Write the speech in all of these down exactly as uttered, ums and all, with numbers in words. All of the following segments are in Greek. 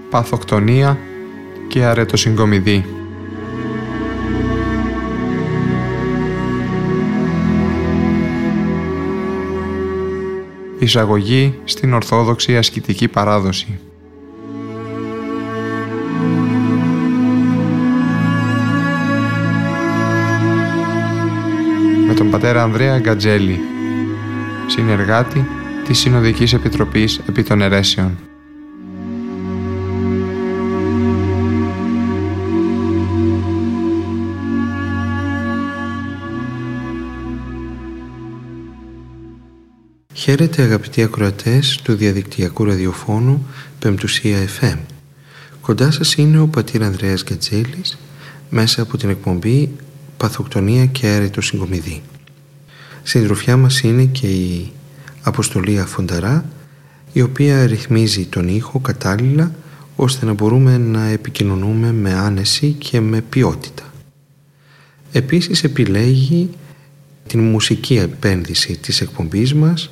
παθοκτονία και αρετοσυγκομιδή. Εισαγωγή στην Ορθόδοξη ασκητική παράδοση. Με τον πατέρα Ανδρέα Γκατζέλη, συνεργάτη της Συνοδικής Επιτροπής επί των Αιρέσεων. Χαίρετε αγαπητοί ακροατές του διαδικτυακού ραδιοφώνου Πεμπτουσία εφ εμ. Κοντά σας είναι ο πατήρ Ανδρέας Γκατζέλης μέσα από την εκπομπή Παθοκτονία και αρετοσυγκομιδή. Συντροφιά μας είναι και η Αποστολή Αφονταρά, η οποία ρυθμίζει τον ήχο κατάλληλα ώστε να μπορούμε να επικοινωνούμε με άνεση και με ποιότητα. Επίσης επιλέγει την μουσική επένδυση της εκπομπής μας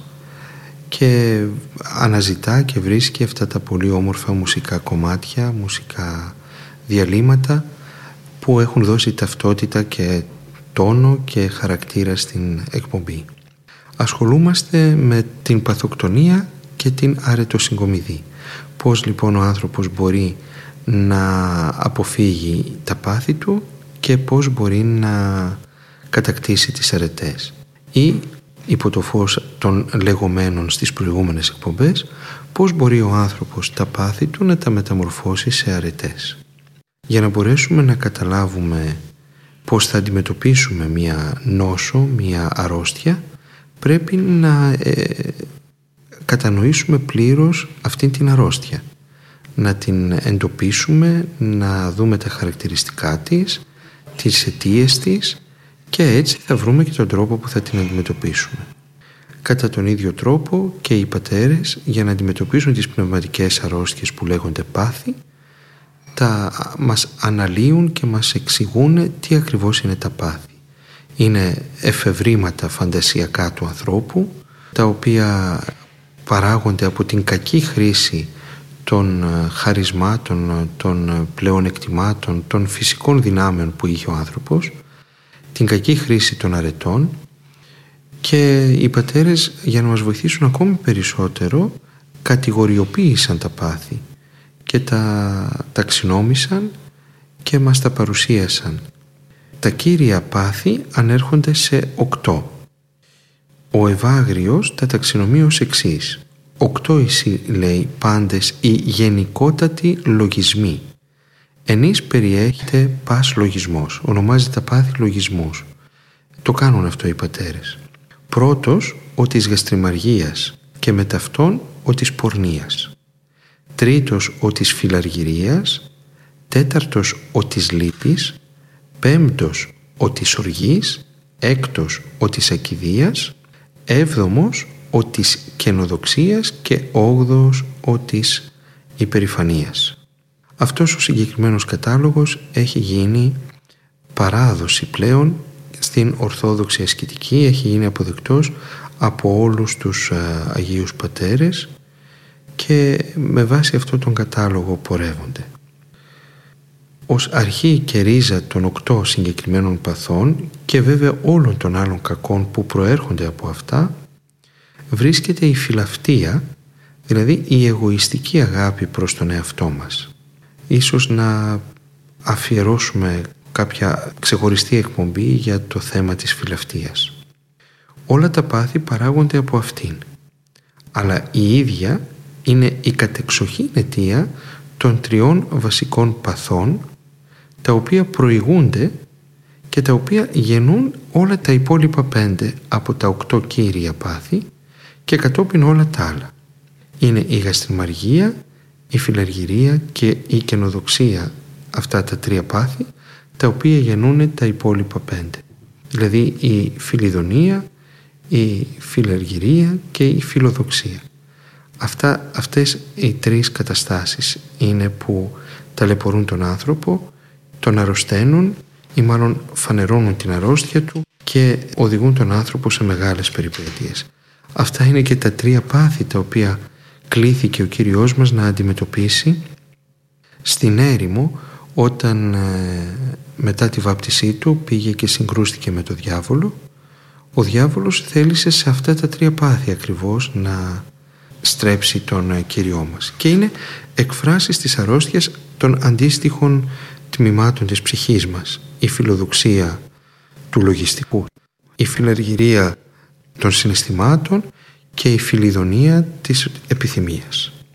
και αναζητά και βρίσκει αυτά τα πολύ όμορφα μουσικά κομμάτια, μουσικά διαλύματα που έχουν δώσει ταυτότητα και τόνο και χαρακτήρα στην εκπομπή. Ασχολούμαστε με την παθοκτονία και την αρετοσυγκομιδή. Πώς λοιπόν ο άνθρωπος μπορεί να αποφύγει τα πάθη του και πώς μπορεί να κατακτήσει τις αρετές, ή υπό το φως των λεγόμενων στις προηγούμενες εκπομπές πώς μπορεί ο άνθρωπος τα πάθη του να τα μεταμορφώσει σε αρετές. Για να μπορέσουμε να καταλάβουμε πώς θα αντιμετωπίσουμε μία νόσο, μία αρρώστια, πρέπει να ε, κατανοήσουμε πλήρως αυτή την αρρώστια, να την εντοπίσουμε, να δούμε τα χαρακτηριστικά της, τις αιτίες της, και έτσι θα βρούμε και τον τρόπο που θα την αντιμετωπίσουμε. Κατά τον ίδιο τρόπο και οι πατέρες, για να αντιμετωπίσουν τις πνευματικές αρρώστιες που λέγονται πάθη, τα μας αναλύουν και μας εξηγούν τι ακριβώς είναι τα πάθη. Είναι εφευρήματα φαντασιακά του ανθρώπου, τα οποία παράγονται από την κακή χρήση των χαρισμάτων, των πλεονεκτημάτων, των φυσικών δυνάμεων που είχε ο άνθρωπος, την κακή χρήση των αρετών, και οι πατέρες, για να μας βοηθήσουν ακόμη περισσότερο, κατηγοριοποίησαν τα πάθη και τα ταξινόμησαν και μας τα παρουσίασαν. Τα κύρια πάθη ανέρχονται σε οκτώ. Ο Ευάγριος τα ταξινομεί ως εξής: οκτώ εις, λέει, πάντες οι γενικότατοι λογισμοί. Ενής περιέχεται πας λογισμός. Ονομάζει τα πάθη λογισμούς. Το κάνουν αυτό οι πατέρες. Πρώτος, ο της γαστριμαργίας, και με ταυτόν ο της πορνείας. Τρίτος, ο της φιλαργυρίας. Τέταρτος, ο της λύπης. Πέμπτος, ο της οργής. Έκτος, ο της ακηδείας. Έβδομος, ο της καινοδοξίας. Και όγδοος, ο της υπερηφανίας. Αυτός ο συγκεκριμένος κατάλογος έχει γίνει παράδοση πλέον στην Ορθόδοξη ασκητική, έχει γίνει αποδεκτός από όλους τους α, Αγίους Πατέρες, και με βάση αυτόν τον κατάλογο πορεύονται. Ως αρχή και ρίζα των οκτώ συγκεκριμένων παθών και βέβαια όλων των άλλων κακών που προέρχονται από αυτά, βρίσκεται η φιλαυτία, δηλαδή η εγωιστική αγάπη προς τον εαυτό μας. Ίσως να αφιερώσουμε κάποια ξεχωριστή εκπομπή για το θέμα της φιλαυτίας. Όλα τα πάθη παράγονται από αυτήν, αλλά η ίδια είναι η κατεξοχήν αιτία των τριών βασικών παθών, τα οποία προηγούνται και τα οποία γεννούν όλα τα υπόλοιπα πέντε από τα οκτώ κύρια πάθη και κατόπιν όλα τα άλλα. Είναι η γαστριμαργία, η φιλαργυρία και η καινοδοξία, αυτά τα τρία πάθη, τα οποία γεννούν τα υπόλοιπα πέντε. Δηλαδή η φιλιδονία, η φιλαργυρία και η φιλοδοξία. Αυτά, αυτές οι τρεις καταστάσεις είναι που ταλαιπωρούν τον άνθρωπο, τον αρρωσταίνουν ή μάλλον φανερώνουν την αρρώστια του και οδηγούν τον άνθρωπο σε μεγάλες περιπέτειες. Αυτά είναι και τα τρία πάθη τα οποία κλήθηκε ο Κύριος μας να αντιμετωπίσει στην έρημο, όταν ε, μετά τη βάπτισή του πήγε και συγκρούστηκε με το διάβολο, ο διάβολος θέλησε σε αυτά τα τρία πάθη ακριβώς να στρέψει τον ε, Κύριό μας. Και είναι εκφράσεις της αρρώστιας των αντίστοιχων τμήματων της ψυχής μας. Η φιλοδοξία του λογιστικού, η φιλαργυρία των συναισθημάτων και η φιλιδονία της επιθυμίας.